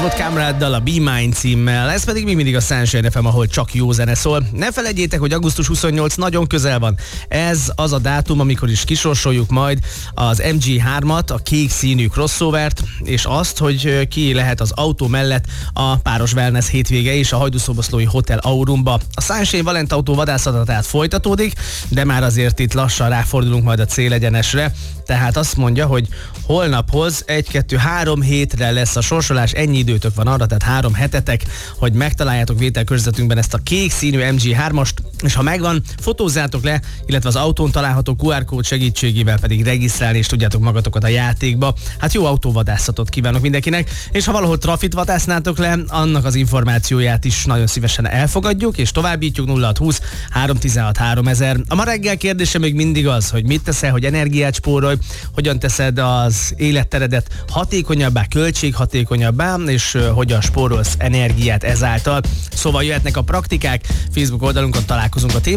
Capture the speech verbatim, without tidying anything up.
Scott Cameraddal a Be Mine címmel, ez pedig még mindig a Sunshine ef em, ahol csak jó zene szól. Ne felejtjétek, hogy augusztus huszonnyolc nagyon közel van. Ez az a dátum, amikor is kisorsoljuk majd az em gé hármat, a kék színű crossovert, és azt, hogy ki lehet az autó mellett a páros wellness hétvége és a hajdúszoboszlói Hotel Aurumba. A Sunshine Valent autó vadászata tehát folytatódik, de már azért itt lassan ráfordulunk majd a célegyenesre. Tehát azt mondja, hogy holnaphoz egy-kettő-három hétre lesz a sorsolás, ennyi időtök van arra, tehát három hetetek, hogy megtaláljátok vételkörzetünkben ezt a kék színű em gé hármast, és ha megvan, fotózzátok le, illetve az autón található kú ár kód segítségével pedig regisztrálni és tudjátok magatokat a játékba. Hát jó autóvadászatot kívánok mindenkinek, és ha valahol trafit vadásznátok le, annak az információját is nagyon szívesen elfogadjuk, és továbbítjuk nulla hat húsz három tizenhat háromezer. A ma reggel kérdése még mindig az, hogy mit teszel, hogy energiát spórolj, hogyan teszed az életteredet hatékonyabbá, költséghatékonyabbá, és uh, hogyan spórolsz energiát ezáltal. Szóval jöhetnek a praktikák, Facebook oldalunkon találkozunk a témával.